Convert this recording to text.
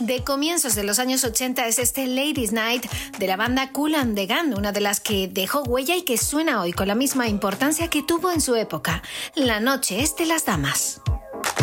de comienzos de los años 80 es este Ladies Night de la banda Kool and the Gang, una de las que dejó huella y que suena hoy con la misma importancia que tuvo en su época. La noche es de las damas.